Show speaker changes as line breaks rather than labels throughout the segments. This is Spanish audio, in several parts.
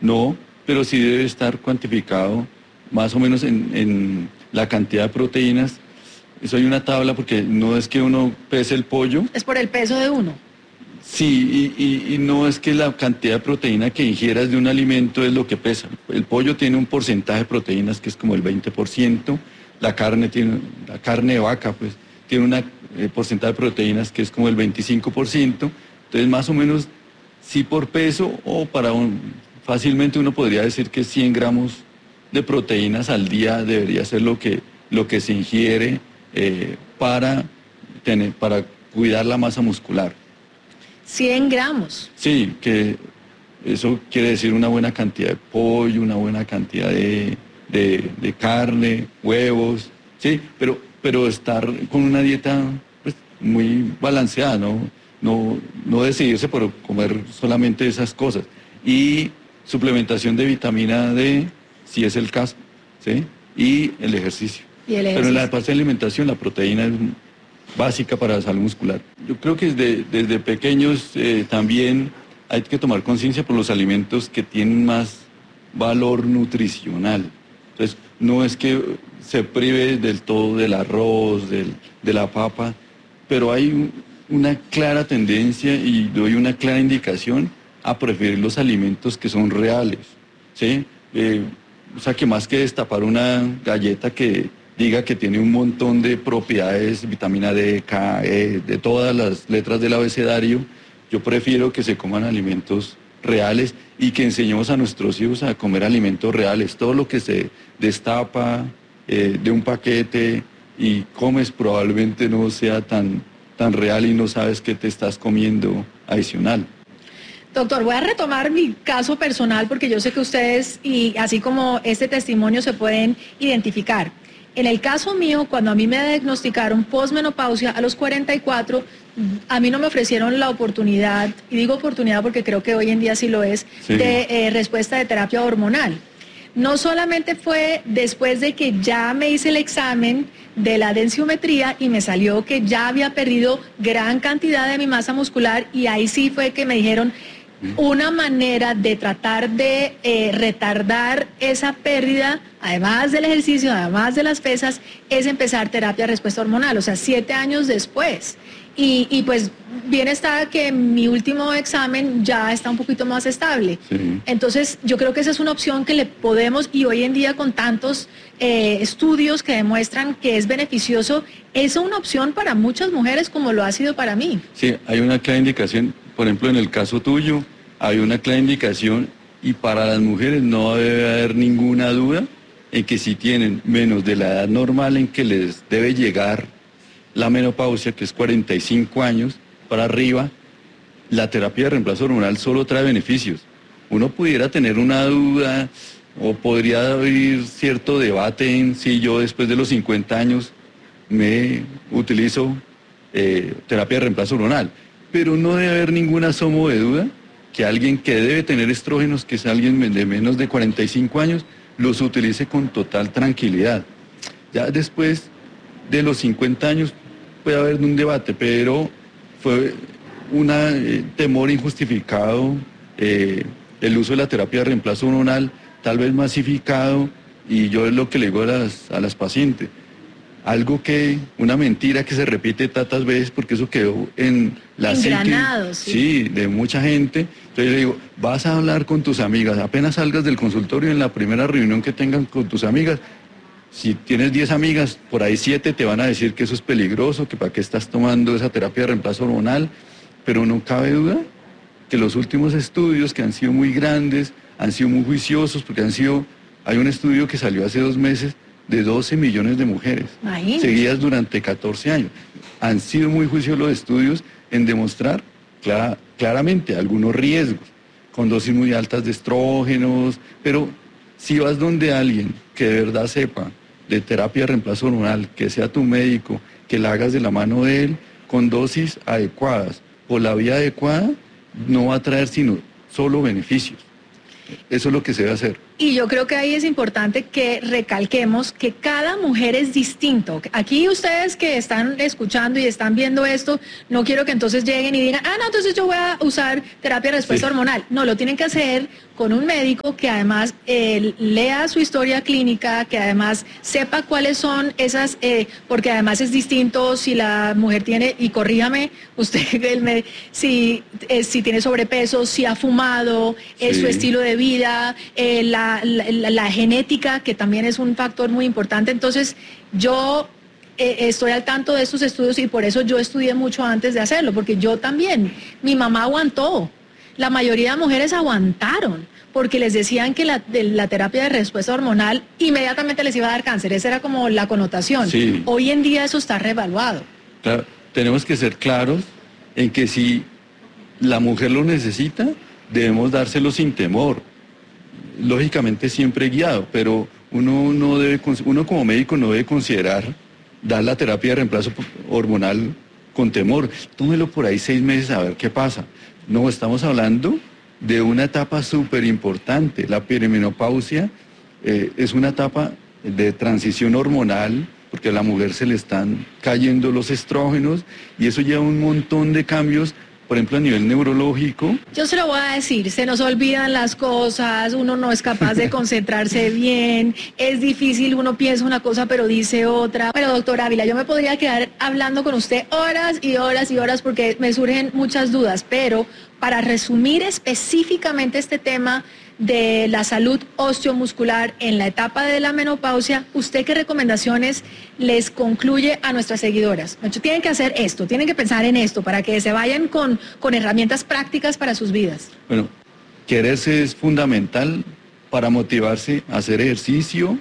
No, pero sí debe estar cuantificado más o menos en la cantidad de proteínas. Eso hay una tabla porque no es que uno pese el pollo.
Es por el peso de uno.
Sí, y no es que la cantidad de proteína que ingieras de un alimento es lo que pesa. El pollo tiene un porcentaje de proteínas que es como el 20%, la carne de vaca pues tiene un porcentaje de proteínas que es como el 25%, entonces más o menos sí por peso o fácilmente uno podría decir que 100 gramos de proteínas al día debería ser lo que se ingiere para cuidar la masa muscular.
100 gramos.
Sí, que eso quiere decir una buena cantidad de pollo, una buena cantidad de carne, huevos, sí, pero estar con una dieta pues, muy balanceada, no decidirse por comer solamente esas cosas. Y suplementación de vitamina D, si es el caso, ¿sí? Y el ejercicio. Pero en la parte de alimentación la proteína es básica para la salud muscular. Yo creo que desde pequeños también hay que tomar conciencia por los alimentos que tienen más valor nutricional. Entonces, no es que se prive del todo del arroz, de la papa, pero hay una clara tendencia y doy una clara indicación a preferir los alimentos que son reales, ¿sí? O sea, que más que destapar una galleta que diga que tiene un montón de propiedades, vitamina D, K, E, de todas las letras del abecedario, yo prefiero que se coman alimentos reales y que enseñemos a nuestros hijos a comer alimentos reales. Todo lo que se destapa de un paquete y comes probablemente no sea tan real y no sabes qué te estás comiendo adicional.
Doctor, voy a retomar mi caso personal porque yo sé que ustedes, y así como este testimonio, se pueden identificar. En el caso mío, cuando a mí me diagnosticaron posmenopausia a los 44, a mí no me ofrecieron la oportunidad, y digo oportunidad porque creo que hoy en día sí lo es, sí, de respuesta de terapia hormonal. No solamente fue después de que ya me hice el examen de la densitometría y me salió que ya había perdido gran cantidad de mi masa muscular, y ahí sí fue que me dijeron una manera de tratar de retardar esa pérdida, además del ejercicio, además de las pesas, es empezar terapia de respuesta hormonal, o sea, 7 años después. Y pues bien está que mi último examen ya está un poquito más estable. Sí. Entonces yo creo que esa es una opción que le podemos, y hoy en día con tantos estudios que demuestran que es beneficioso, es una opción para muchas mujeres como lo ha sido para mí.
Sí, hay una clara indicación, por ejemplo en el caso tuyo, hay una clara indicación y para las mujeres no debe haber ninguna duda en que si tienen menos de la edad normal en que les debe llegar la menopausia, que es 45 años para arriba, la terapia de reemplazo hormonal solo trae beneficios. Uno pudiera tener una duda o podría haber cierto debate en si yo después de los 50 años me utilizo terapia de reemplazo hormonal, pero no debe haber ningún asomo de duda que alguien que debe tener estrógenos, que es alguien de menos de 45 años, los utilice con total tranquilidad. Ya después de los 50 años puede haber un debate, pero fue un temor injustificado el uso de la terapia de reemplazo hormonal, tal vez masificado, y yo es lo que le digo a las pacientes. Una mentira que se repite tantas veces porque eso quedó en la psique, sí, de mucha gente. Entonces le digo, vas a hablar con tus amigas, apenas salgas del consultorio en la primera reunión que tengan con tus amigas, si tienes 10 amigas, por ahí 7 te van a decir que eso es peligroso, que para qué estás tomando esa terapia de reemplazo hormonal, pero no cabe duda que los últimos estudios, que han sido muy grandes, han sido muy juiciosos, porque hay un estudio que salió hace 2 meses, de 12 millones de mujeres, seguidas durante 14 años. Han sido muy juiciosos los estudios en demostrar claramente algunos riesgos, con dosis muy altas de estrógenos, pero si vas donde alguien que de verdad sepa de terapia de reemplazo hormonal, que sea tu médico, que la hagas de la mano de él, con dosis adecuadas, por la vía adecuada, no va a traer sino solo beneficios. Eso es lo que se debe hacer.
Y yo creo que ahí es importante que recalquemos que cada mujer es distinto. Aquí ustedes que están escuchando y están viendo esto, no quiero que entonces lleguen y digan, no, entonces yo voy a usar terapia de respuesta hormonal. No, lo tienen que hacer con un médico que además lea su historia clínica, que además sepa cuáles son esas, porque además es distinto si la mujer tiene, y corríjame usted, si tiene sobrepeso, si ha fumado, su estilo de vida, la genética, que también es un factor muy importante. Entonces, yo estoy al tanto de estos estudios y por eso yo estudié mucho antes de hacerlo, porque yo también, mi mamá aguantó, la mayoría de mujeres aguantaron, porque les decían que la terapia de respuesta hormonal inmediatamente les iba a dar cáncer, esa era como la connotación.
Sí.
Hoy en día eso está reevaluado.
Claro, tenemos que ser claros en que si la mujer lo necesita, debemos dárselo sin temor. Lógicamente siempre guiado, pero uno como médico no debe considerar dar la terapia de reemplazo hormonal con temor. Tómelo por ahí 6 meses a ver qué pasa. No, estamos hablando de una etapa súper importante. La perimenopausia es una etapa de transición hormonal, porque a la mujer se le están cayendo los estrógenos y eso lleva un montón de cambios. Por ejemplo, a nivel neurológico.
Yo se lo voy a decir, se nos olvidan las cosas, uno no es capaz de concentrarse bien, es difícil, uno piensa una cosa pero dice otra. Bueno, doctor Ávila, yo me podría quedar hablando con usted horas y horas y horas porque me surgen muchas dudas, pero para resumir específicamente este tema de la salud osteomuscular en la etapa de la menopausia, ¿usted qué recomendaciones les concluye a nuestras seguidoras? Tienen que hacer esto, tienen que pensar en esto para que se vayan con herramientas prácticas para sus vidas.
Bueno, quererse es fundamental para motivarse a hacer ejercicio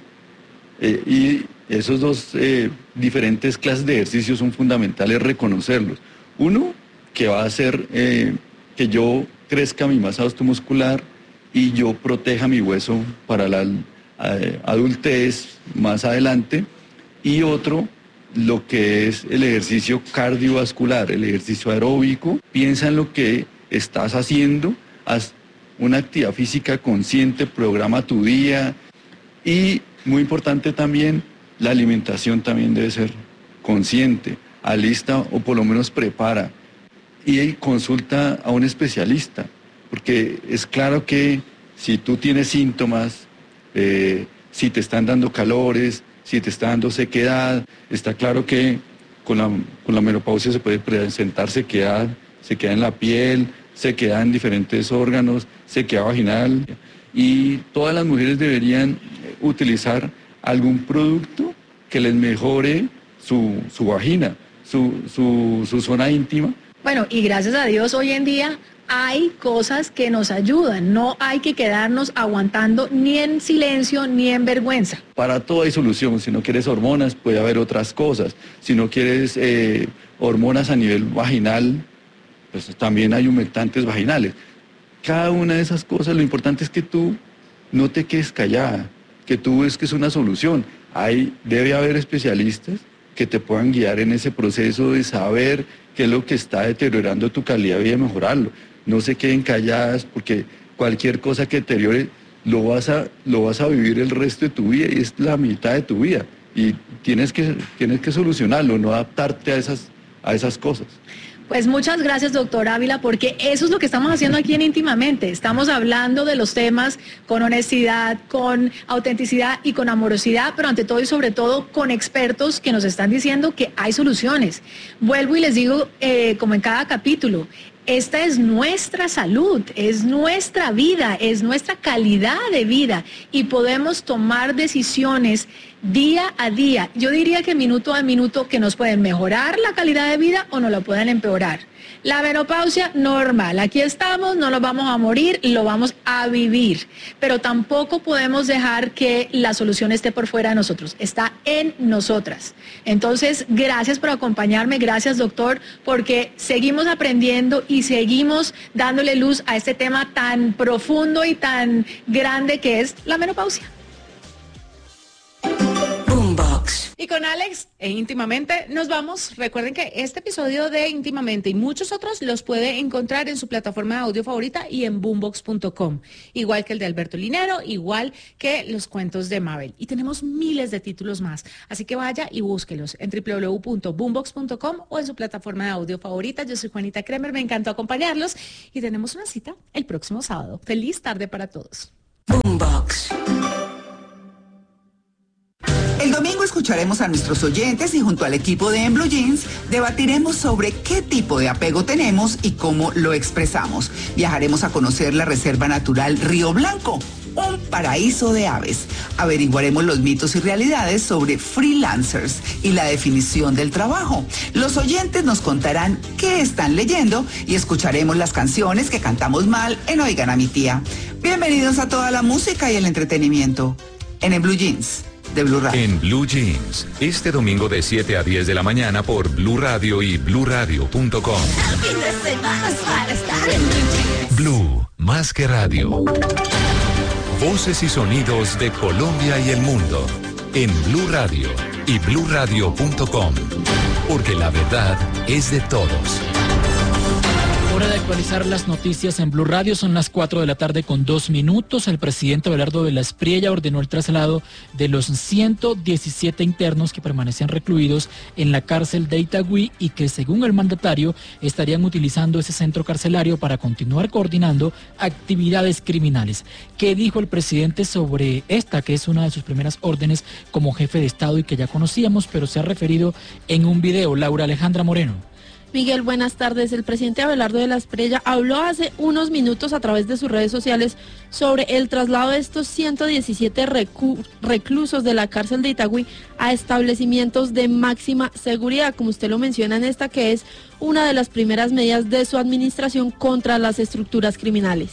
y esos dos diferentes clases de ejercicios son fundamentales reconocerlos. Uno, que va a hacer que yo crezca mi masa osteomuscular y yo proteja mi hueso para la adultez más adelante. Y otro, lo que es el ejercicio cardiovascular, el ejercicio aeróbico. Piensa en lo que estás haciendo, haz una actividad física consciente, programa tu día. Y muy importante también, la alimentación también debe ser consciente, alista o por lo menos prepara. Y consulta a un especialista. Porque es claro que si tú tienes síntomas, si te están dando calores, si te está dando sequedad, está claro que con la menopausia se puede presentar sequedad, se queda en la piel, se queda en diferentes órganos, sequedad vaginal. Y todas las mujeres deberían utilizar algún producto que les mejore su vagina, su zona íntima.
Bueno, y gracias a Dios hoy en día hay cosas que nos ayudan, no hay que quedarnos aguantando ni en silencio ni en vergüenza.
Para todo hay solución, si no quieres hormonas puede haber otras cosas, si no quieres hormonas a nivel vaginal, pues también hay humectantes vaginales. Cada una de esas cosas, lo importante es que tú no te quedes callada, que tú busques una solución. Debe haber especialistas que te puedan guiar en ese proceso de saber qué es lo que está deteriorando tu calidad de vida y mejorarlo. No se queden calladas porque cualquier cosa que deteriore lo vas a vivir el resto de tu vida y es la mitad de tu vida. Y tienes que solucionarlo, no adaptarte a esas cosas.
Pues muchas gracias, doctor Ávila, porque eso es lo que estamos haciendo aquí en Íntimamente. Estamos hablando de los temas con honestidad, con autenticidad y con amorosidad, pero ante todo y sobre todo con expertos que nos están diciendo que hay soluciones. Vuelvo y les digo, como en cada capítulo, esta es nuestra salud, es nuestra vida, es nuestra calidad de vida y podemos tomar decisiones día a día. Yo diría que minuto a minuto que nos pueden mejorar la calidad de vida o nos la pueden empeorar. La menopausia normal, aquí estamos, no nos vamos a morir, lo vamos a vivir, pero tampoco podemos dejar que la solución esté por fuera de nosotros, está en nosotras. Entonces, gracias por acompañarme, gracias doctor, porque seguimos aprendiendo y seguimos dándole luz a este tema tan profundo y tan grande que es la menopausia.
Boombox. Y con Alex e Íntimamente nos vamos. Recuerden que este episodio de Íntimamente y muchos otros los puede encontrar en su plataforma de audio favorita y en boombox.com. Igual que el de Alberto Linero, igual que los cuentos de Mabel. Y tenemos miles de títulos más. Así que vaya y búsquelos en www.boombox.com o en su plataforma de audio favorita. Yo soy Juanita Kremer, me encantó acompañarlos y tenemos una cita el próximo sábado. Feliz tarde para todos.
Boombox.
El domingo escucharemos a nuestros oyentes y junto al equipo de En Blue Jeans debatiremos sobre qué tipo de apego tenemos y cómo lo expresamos. Viajaremos a conocer la Reserva Natural Río Blanco, un paraíso de aves. Averiguaremos los mitos y realidades sobre freelancers y la definición del trabajo. Los oyentes nos contarán qué están leyendo y escucharemos las canciones que cantamos mal en Oigan a mi tía. Bienvenidos a toda la música y el entretenimiento en Blue Jeans de Blue Radio.
En Blue Jeans, este domingo de 7 a 10 de la mañana por Blue Radio y bluradio.com. Blue, más que radio. Voces y sonidos de Colombia y el mundo. En Blue Radio y bluradio.com. Porque la verdad es de todos.
Hora de actualizar las noticias en Blue Radio, son las 4 de la tarde con 2 minutos. El presidente Abelardo de la Espriella ordenó el traslado de los 117 internos que permanecían recluidos en la cárcel de Itagüí y que, según el mandatario, estarían utilizando ese centro carcelario para continuar coordinando actividades criminales. ¿Qué dijo el presidente sobre esta, que es una de sus primeras órdenes como jefe de Estado y que ya conocíamos, pero se ha referido en un video? Laura Alejandra Moreno.
Miguel, buenas tardes. El presidente Abelardo de la Espriella habló hace unos minutos a través de sus redes sociales sobre el traslado de estos 117 reclusos de la cárcel de Itagüí a establecimientos de máxima seguridad, como usted lo menciona en esta, que es una de las primeras medidas de su administración contra las estructuras criminales.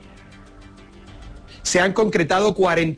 Se han concretado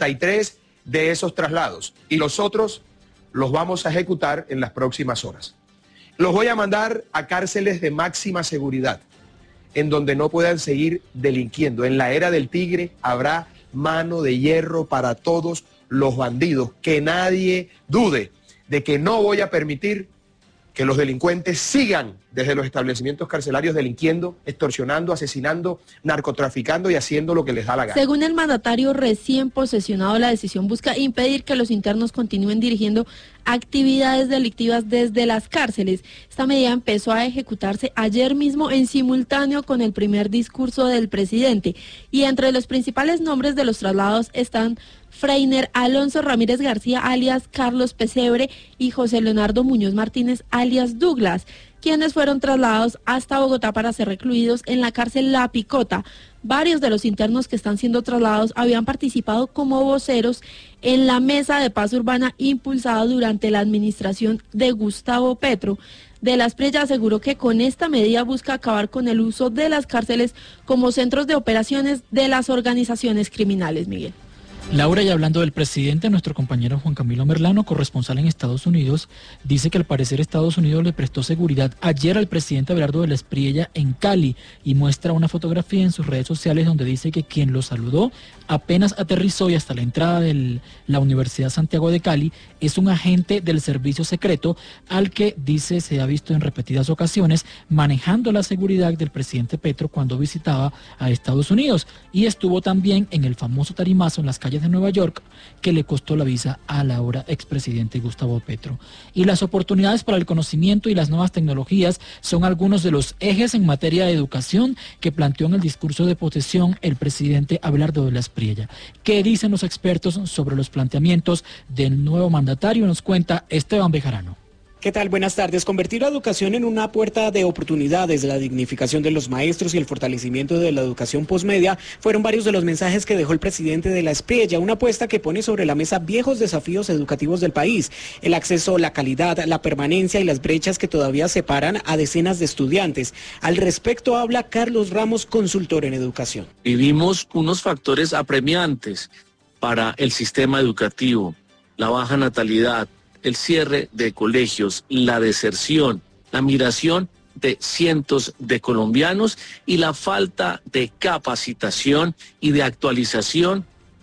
43 de esos traslados y los otros los vamos a ejecutar en las próximas horas. Los voy a mandar a cárceles de máxima seguridad, en donde no puedan seguir delinquiendo. En la era del tigre habrá mano de hierro para todos los bandidos. Que nadie dude de que no voy a permitir que los delincuentes sigan desde los establecimientos carcelarios delinquiendo, extorsionando, asesinando, narcotraficando y haciendo lo que les da la gana.
Según el mandatario recién posesionado, la decisión busca impedir que los internos continúen dirigiendo actividades delictivas desde las cárceles. Esta medida empezó a ejecutarse ayer mismo en simultáneo con el primer discurso del presidente. Y entre los principales nombres de los traslados están Freiner Alonso Ramírez García, alias Carlos Pesebre, y José Leonardo Muñoz Martínez, alias Douglas, quienes fueron trasladados hasta Bogotá para ser recluidos en la cárcel La Picota. Varios de los internos que están siendo trasladados habían participado como voceros en la mesa de paz urbana impulsada durante la administración de Gustavo Petro. De la Espriella aseguró que con esta medida busca acabar con el uso de las cárceles como centros de operaciones de las organizaciones criminales, Miguel.
Laura, y hablando del presidente, nuestro compañero Juan Camilo Merlano, corresponsal en Estados Unidos, dice que al parecer Estados Unidos le prestó seguridad ayer al presidente Abelardo de la Espriella en Cali y muestra una fotografía en sus redes sociales donde dice que quien lo saludó apenas aterrizó y hasta la entrada de la Universidad Santiago de Cali es un agente del servicio secreto al que dice se ha visto en repetidas ocasiones manejando la seguridad del presidente Petro cuando visitaba a Estados Unidos, y estuvo también en el famoso tarimazo en las calles de Nueva York que le costó la visa al ahora expresidente Gustavo Petro. Y las oportunidades para el conocimiento y las nuevas tecnologías son algunos de los ejes en materia de educación que planteó en el discurso de posesión el presidente Abelardo de la Espriella. ¿Qué dicen los expertos sobre los planteamientos del nuevo mandatario? Nos cuenta Esteban Bejarano.
¿Qué tal? Buenas tardes. Convertir la educación en una puerta de oportunidades, la dignificación de los maestros y el fortalecimiento de la educación posmedia fueron varios de los mensajes que dejó el presidente de la Espriella, una apuesta que pone sobre la mesa viejos desafíos educativos del país: el acceso, la calidad, la permanencia y las brechas que todavía separan a decenas de estudiantes. Al respecto habla Carlos Ramos, consultor en educación.
Vivimos unos factores apremiantes para el sistema educativo: la baja natalidad, el cierre de colegios, la deserción, la migración de cientos de colombianos y la falta de capacitación y de actualización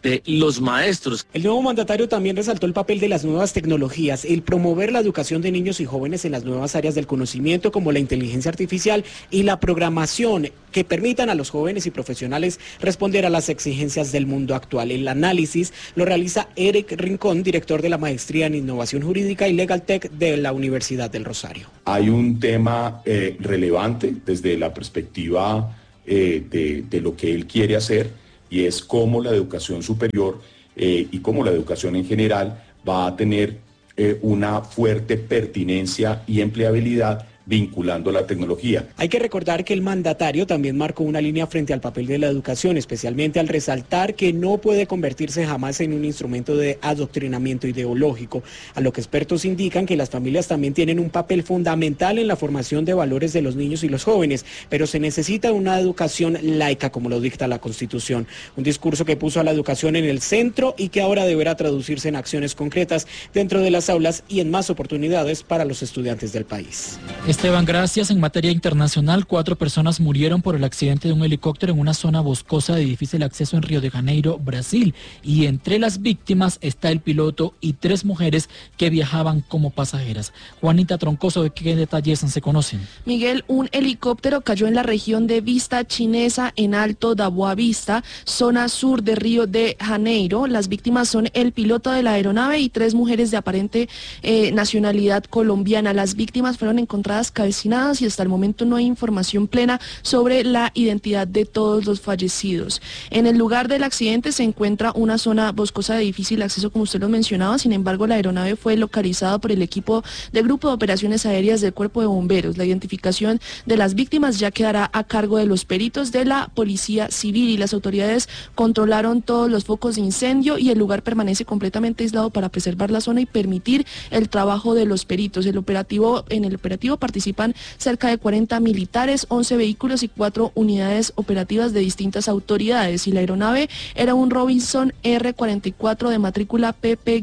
de los maestros.
El nuevo mandatario también resaltó el papel de las nuevas tecnologías, el promover la educación de niños y jóvenes en las nuevas áreas del conocimiento como la inteligencia artificial y la programación, que permitan a los jóvenes y profesionales responder a las exigencias del mundo actual. El análisis lo realiza Eric Rincón, director de la Maestría en Innovación Jurídica y Legal Tech de la Universidad del Rosario.
Hay un tema relevante desde la perspectiva de lo que él quiere hacer, y es cómo la educación superior y cómo la educación en general va a tener una fuerte pertinencia y empleabilidad vinculando la tecnología.
Hay que recordar que el mandatario también marcó una línea frente al papel de la educación, especialmente al resaltar que no puede convertirse jamás en un instrumento de adoctrinamiento ideológico, a lo que expertos indican que las familias también tienen un papel fundamental en la formación de valores de los niños y los jóvenes, pero se necesita una educación laica como lo dicta la Constitución, un discurso que puso a la educación en el centro y que ahora deberá traducirse en acciones concretas dentro de las aulas y en más oportunidades para los estudiantes del país.
Esteban, gracias. En materia internacional, 4 personas murieron por el accidente de un helicóptero en una zona boscosa de difícil acceso en Río de Janeiro, Brasil. Y entre las víctimas está el piloto y 3 mujeres que viajaban como pasajeras. Juanita Troncoso, ¿de qué detalles se conocen?
Miguel, un helicóptero cayó en la región de Vista Chinesa, en Alto da Boa Vista, zona sur de Río de Janeiro. Las víctimas son el piloto de la aeronave y 3 mujeres de aparente nacionalidad colombiana. Las víctimas fueron encontradas calcinadas y hasta el momento no hay información plena sobre la identidad de todos los fallecidos. En el lugar del accidente se encuentra una zona boscosa de difícil acceso, como usted lo mencionaba. Sin embargo, la aeronave fue localizada por el equipo del Grupo de Operaciones Aéreas del Cuerpo de Bomberos. La identificación de las víctimas ya quedará a cargo de los peritos de la Policía Civil, y las autoridades controlaron todos los focos de incendio y el lugar permanece completamente aislado para preservar la zona y permitir el trabajo de los peritos. En el operativo participan cerca de 40 militares, 11 vehículos y 4 unidades operativas de distintas autoridades. Y la aeronave era un Robinson R-44 de matrícula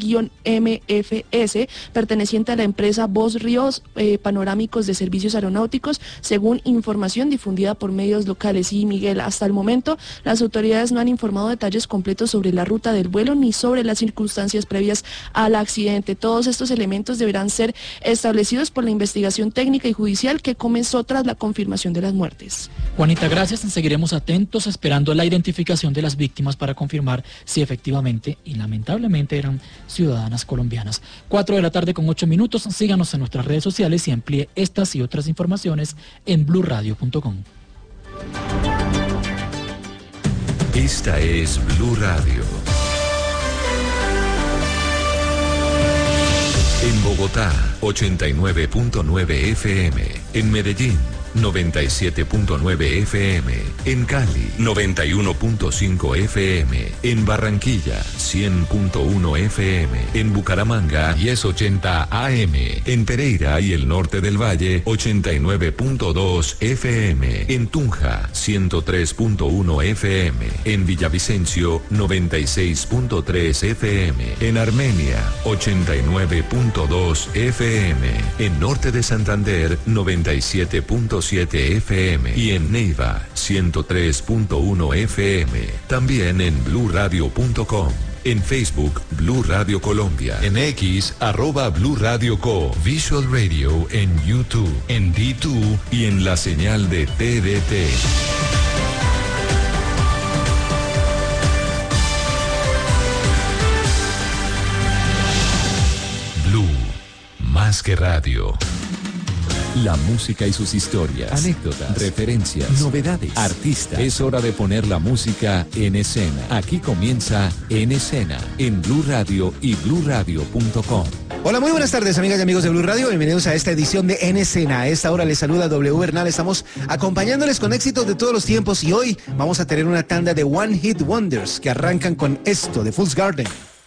PP-MFS, perteneciente a la empresa Voz Ríos Panorámicos de Servicios Aeronáuticos, según información difundida por medios locales. Y Miguel, hasta el momento las autoridades no han informado detalles completos sobre la ruta del vuelo ni sobre las circunstancias previas al accidente. Todos estos elementos deberán ser establecidos por la investigación técnica y judicial que comenzó tras la confirmación de las muertes.
Juanita, gracias. Seguiremos atentos esperando la identificación de las víctimas para confirmar si efectivamente y lamentablemente eran ciudadanas colombianas. 4:08 p.m. Síganos en nuestras redes sociales y amplíe estas y otras informaciones en blurradio.com.
Esta es Blue Radio. En Bogotá, 89.9 FM. En Medellín, 97.9 FM. En Cali, 91.5 FM. En Barranquilla, 100.1 FM. En Bucaramanga, 1080 AM. En Pereira y el norte del Valle, 89.2 FM. En Tunja, 103.1 FM. En Villavicencio, 96.3 FM. En Armenia, 89.2 FM. En norte de Santander, 97.7 FM. Y en Neiva, 103.1 FM. También en blurradio.com. En Facebook, Blue Radio Colombia. En X, @Blue Radio Co. Visual Radio en YouTube, en D2 y en la señal de TDT. Blue, más que radio. La música y sus historias, anécdotas, referencias, novedades, artistas. Es hora de poner la música en escena. Aquí comienza En Escena, en Blue Radio y blurradio.com.
Hola, muy buenas tardes, amigas y amigos de Blue Radio. Bienvenidos a esta edición de En Escena. A esta hora les saluda W Bernal. Estamos acompañándoles con éxitos de todos los tiempos y hoy vamos a tener una tanda de One Hit Wonders que arrancan con esto de Fool's Garden.